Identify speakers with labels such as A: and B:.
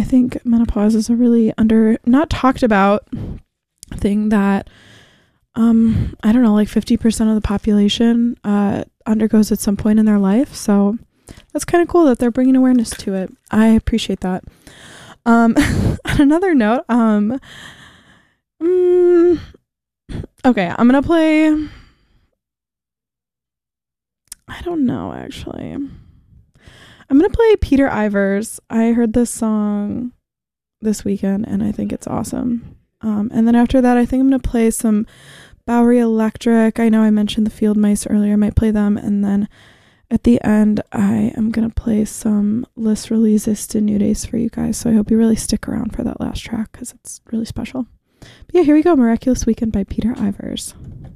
A: think menopause is a really not talked about thing that, I don't know, like 50% of the population undergoes at some point in their life. So that's kind of cool that they're bringing awareness to it. I appreciate that. On another note, okay, I'm going to play, I don't know, actually. I'm going to play Peter Ivers. I heard this song this weekend and I think it's awesome. And then after that, I think I'm going to play some Bowery Electric. I know I mentioned the Field Mice earlier. I might play them. And then at the end, I am going to play some Les Releases de Nudes for you guys. So I hope you really stick around for that last track because it's really special. But yeah, here we go. Miraculous Weekend by Peter Ivers.